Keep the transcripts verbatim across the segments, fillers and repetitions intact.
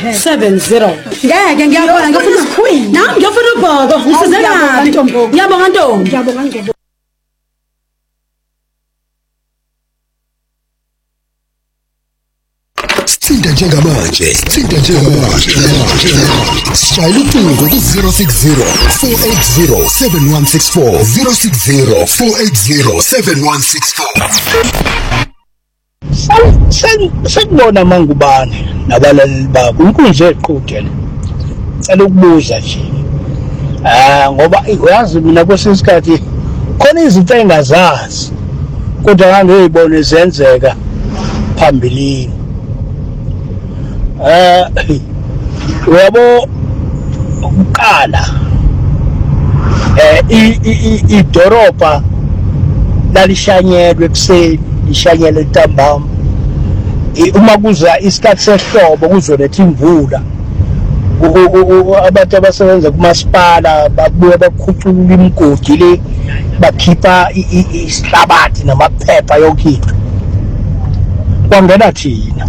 seven zero. Ngeke ngiyabona ngifuna queen. Nami ngiyafuna ubhoko. Ngisizela Ntombi. Ngiyabonga Ntombi. Ngiyabonga Ntombi. Sithinta njengamanje, sithinta njengamanje. Shayela ucingo ku zero six zero four eight zero seven one six four zero six zero four eight zero seven one six four. Sekubona mangubane nabalali bakho inkundla eqhudela. Cela ukubuza nje. Ah ngoba uyazi mina kwesikhathi khona izinto engazazi kodwa ngangeyibone zenzeka phambilini. Eh uyabo ukala eh idoropa lalishanyelwe ekuseni lishanyelwe entambama uma kuza isikhathi sehlobo kuzoletha imvula abantu abasebenza kumasipala babuye bakhuculula imigodi le bakhipha isihlabathi namaphepha yokhipha kwangena thina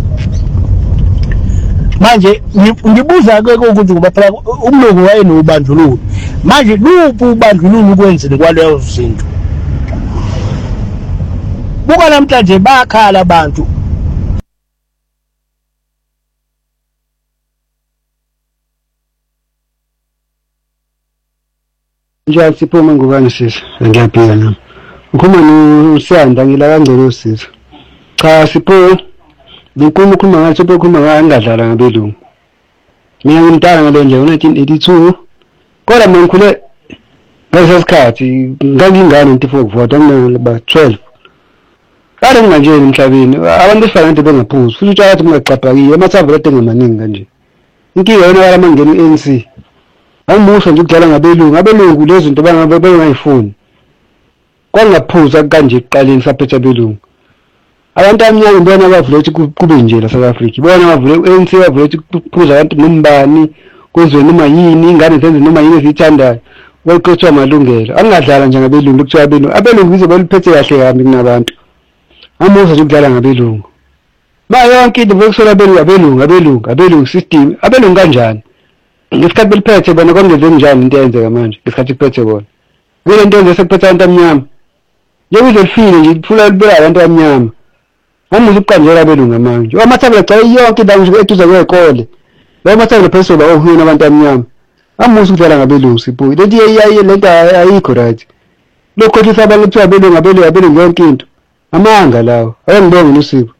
manje ngibuza ke ukuthi ngoba phela umlungu wayenobandlululo manje luphi ubandlululo ukwenzeni kwaleyo zinto buka namhlanje bakhala abantu njalo siphuma ngubani sisi ngiyaphila nami ukhuluma noSiyanda ngila kangcono sisi cha sipho Ngikuma khuma ngathi ukukhuluma ngadlala ngabelungu. Mina ngimdala ngale ndlela nineteen eighty-two. Kodwa mina ngikhule ngaleso sikhathi ngangingane ntifo kuvota ngaba twelve. Kade nganje emhlabeni abantu efanele bengaphuzi futhi utshathi kungacaphakile amathambo ade ngamaningi kanje. Inkinga yona yala mangena uN C. Angimusho nje ukudlala ngabelungu, abelungu lezi zinto bangabe bengayifuni. Kwangaphuza kanje ekuqaleni saphetha abelungu. Abantu abanyama bona bavule ukuthi kube nje la South Africa. Bona bavule uN C bavule ukuthi kuphuza abantu nombani kwenziwe noma yini ingane zenze noma yini ezithandayo. Weqothwa amalungelo. Angadlala nje ngabelungu ukuthiwa abelungu. Abelungu izobe liphethe kahle kabi kunabantu. Amusa nje ukudlala ngabelungu. Ba yonke into bokusola abelungu abelungu abelungu abelungu system abelungu kanjani? Ngesikhathi beliphethe bona kwangeze njani into yenzeka manje? Ngesikhathi kuphethe bona. Kule nto yenze sekuphethe abantu abanyama. Yebo izolifile nje kuphula libela abantu abanyama. Amuzi ukuqanjela abelungu manje. Wamathabela cha yonke indawo nje eduza kwekole. Lo mathabela phezulu ohuna abantu abanyama. Amuzi ukudlala ngabelungu sipho. Lento iyayi lento ayikho right. Lokho ukuthi abantu kuthiwa abelungu abelungu abelungu yonke into. Amanga lawo. Ayengibonga noSipho.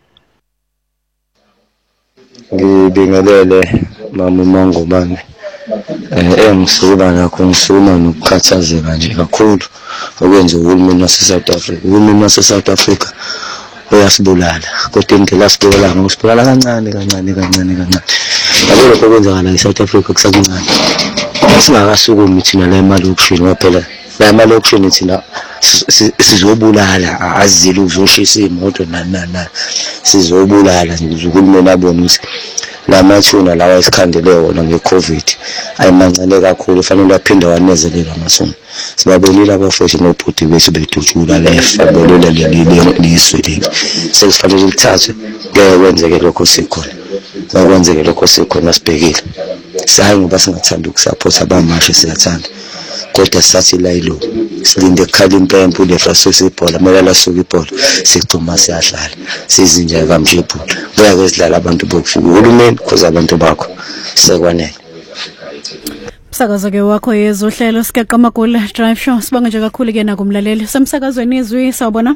Ngibingelele mama Mangubane. Eh engisula nakho ngisula nokukhathazeka nje kakhulu okwenza uhulumeni wase South Africa. Uhulumeni wase South Africa uyasibulala kodwa indlela asibulala ngosibulala kancane kancane kancane kancane. Ngalo lokho kwenzakala eSouth Africa kusakuncane. Singakasukumi thina la imali yokushini phela. La imali yokushini thina sizobulala azile uzoshisa imoto nani nani. Sizobulala nje uhulumeni abone ukuthi la mathuna lawa esikhandele wona ngeCovid ayimancane kakhulu ufanele aphinde wanezelela amasonto. Sibabonile abafeshi nobhuti bethu bedutshula lefa bolole leli liswelile. Sekufanele lithathwe ngeke kwenzeke lokho sikhona. Akwenzeke lokho sikhona sibhekile. Sayi ngoba singathanda ukusupport abamasha siyathanda. Kodwa sathi la ilo silinde ekhala impempu lefa sosibhola melala suka ibhola sicuma siyadlala sizinja kamjephu kuya kwesidlala abantu bokufika uhulumeni khoza abantu bakho sekwanele. Umsakazo ke wakho yezohlelo sikeqa magula drive show sibonga nje kakhulu ke nakumlaleli semsakazweni izwi sawubona.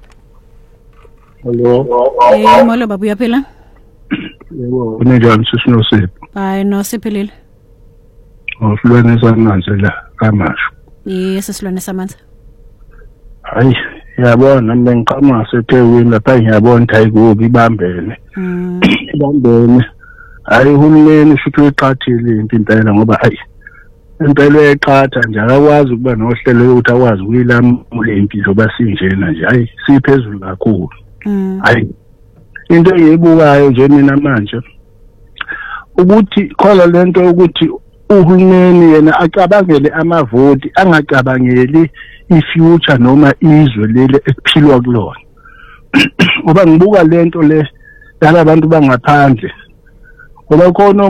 Hello. Eh molo babu yaphila. Yebo unenjani sisinosipho. Hayi no siphilile. Ohlweni sananje la kamasho. Yes silwane samanzi. Hayi yabona mina ngiqhamuka seThekwini lapha ngiyabona ukuthi ayikubi ibambene. Mm. Ibambene. Hayi uhulumeni futhi uyiqhathile into impela ngoba hayi impela eqhatha nje akwazi ukuba nohlelo lokuthi akwazi ukuyilamula impilo basinjena nje hayi siphezulu kakhulu. Mm. Hayi into eyibukayo nje mina manje ukuthi khola lento ukuthi uhulumeni yena acabangele amavoti angacabangeli ifuture noma izwe leli ekuphilwa kulona. Ngoba ngibuka lento le yalabantu bangaphandle ngoba khona